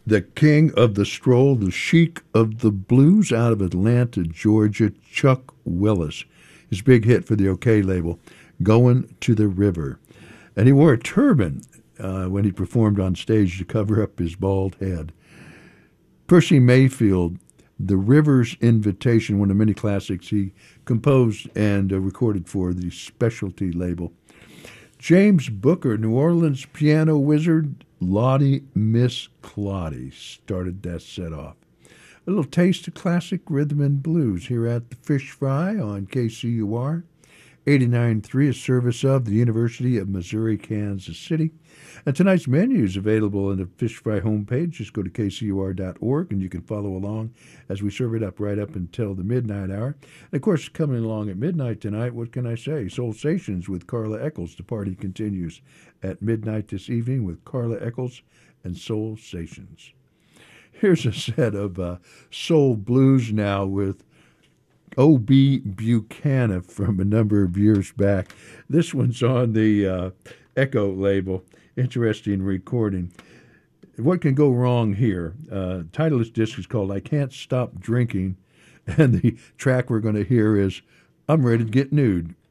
The king of the stroll, the chic of the blues out of Atlanta, Georgia, Chuck Willis. His big hit for the OK label, Going to the River. And he wore a turban when he performed on stage to cover up his bald head. Percy Mayfield, The River's Invitation, one of the many classics he composed and recorded for the Specialty label. James Booker, New Orleans piano wizard, Lottie Miss Claudie started that set off. A little taste of classic rhythm and blues here at the Fish Fry on KCUR. 89.3, a service of the University of Missouri, Kansas City. And tonight's menu is available on the Fish Fry homepage. Just go to kcur.org and you can follow along as we serve it up right up until the midnight hour. And of course, coming along at midnight tonight, what can I say? Soul Stations with Carla Eccles. The party continues at midnight this evening with Carla Eccles and Soul Stations. Here's a set of soul blues now with O.B. Buchanan from a number of years back. This one's on the Echo label. Interesting recording. What can go wrong here? Title of this disc is called I Can't Stop Drinking, and the track we're going to hear is I'm Ready to Get Nude.